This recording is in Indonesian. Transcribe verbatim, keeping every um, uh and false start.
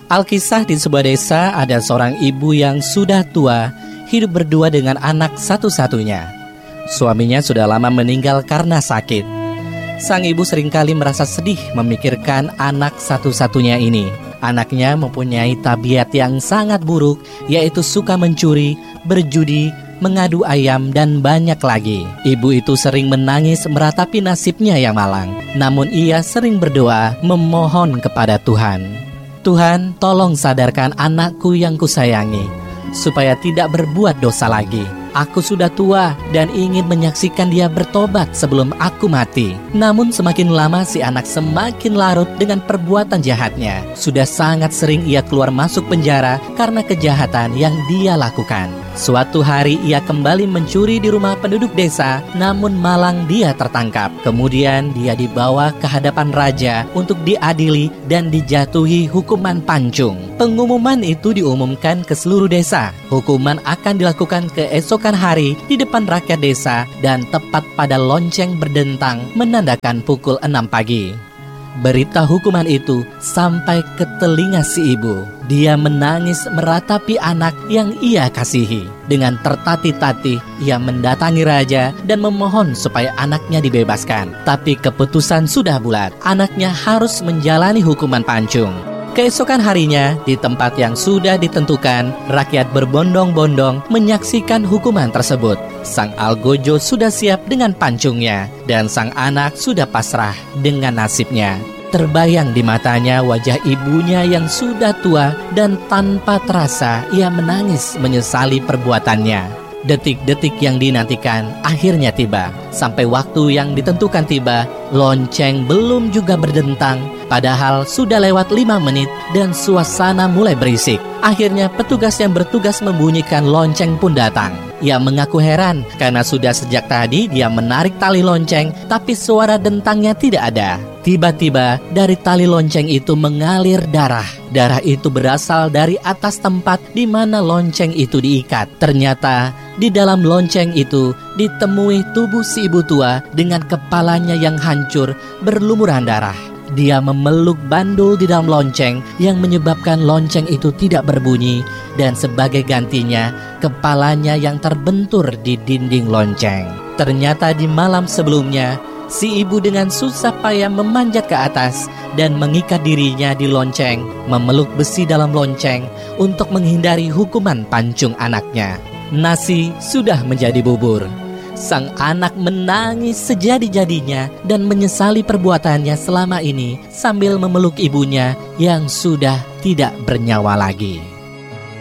Alkisah di sebuah desa ada seorang ibu yang sudah tua, hidup berdua dengan anak satu-satunya. Suaminya sudah lama meninggal karena sakit. Sang ibu seringkali merasa sedih memikirkan anak satu-satunya ini. Anaknya mempunyai tabiat yang sangat buruk, yaitu suka mencuri, berjudi, mengadu ayam, dan banyak lagi. Ibu itu sering menangis meratapi nasibnya yang malang. Namun ia sering berdoa memohon kepada Tuhan. Tuhan, tolong sadarkan anakku yang kusayangi, supaya tidak berbuat dosa lagi. Aku sudah tua dan ingin menyaksikan dia bertobat sebelum aku mati. Namun semakin lama si anak semakin larut dengan perbuatan jahatnya. Sudah sangat sering ia keluar masuk penjara karena kejahatan yang dia lakukan. Suatu hari ia kembali mencuri di rumah penduduk desa, namun malang dia tertangkap. Kemudian dia dibawa ke hadapan raja untuk diadili dan dijatuhi hukuman pancung. Pengumuman itu diumumkan ke seluruh desa. Hukuman akan dilakukan keesokan hari di depan rakyat desa dan tepat pada lonceng berdentang menandakan pukul enam pagi. Berita hukuman itu sampai ke telinga si ibu. Dia menangis meratapi anak yang ia kasihi. Dengan tertatih-tatih, ia mendatangi raja dan memohon supaya anaknya dibebaskan. Tapi keputusan sudah bulat. Anaknya harus menjalani hukuman pancung. Keesokan harinya, di tempat yang sudah ditentukan, rakyat berbondong-bondong menyaksikan hukuman tersebut. Sang algojo sudah siap dengan pancungnya, dan sang anak sudah pasrah dengan nasibnya. Terbayang di matanya wajah ibunya yang sudah tua, dan tanpa terasa ia menangis menyesali perbuatannya. Detik-detik yang dinantikan akhirnya tiba. Sampai waktu yang ditentukan tiba, lonceng belum juga berdentang. Padahal sudah lewat lima menit dan suasana mulai berisik. Akhirnya petugas yang bertugas membunyikan lonceng pun datang. Ia mengaku heran karena sudah sejak tadi dia menarik tali lonceng, tapi suara dentangnya tidak ada. Tiba-tiba dari tali lonceng itu mengalir darah. Darah itu berasal dari atas tempat di mana lonceng itu diikat. Ternyata di dalam lonceng itu ditemui tubuh si ibu tua dengan kepalanya yang hancur berlumuran darah. Dia memeluk bandul di dalam lonceng yang menyebabkan lonceng itu tidak berbunyi, dan sebagai gantinya kepalanya yang terbentur di dinding lonceng. Ternyata di malam sebelumnya si ibu dengan susah payah memanjat ke atas dan mengikat dirinya di lonceng, memeluk besi dalam lonceng untuk menghindari hukuman pancung anaknya. Nasi sudah menjadi bubur. Sang anak menangis sejadi-jadinya dan menyesali perbuatannya selama ini sambil memeluk ibunya yang sudah tidak bernyawa lagi.